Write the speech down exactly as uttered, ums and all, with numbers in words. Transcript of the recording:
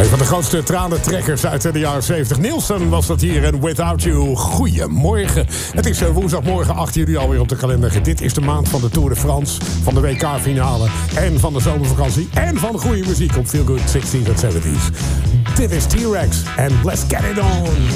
Een van de grootste tranentrekkers uit de jaren zeventig. Nielsen was dat hier en Without You. Goedemorgen. Het is woensdagmorgen acht juli alweer op de kalender. Dit is de maand van de Tour de France, van de W K-finale en van de zomervakantie en van de goede muziek op Feel Good sixties en seventies. Dit is T-Rex en Let's Get It On.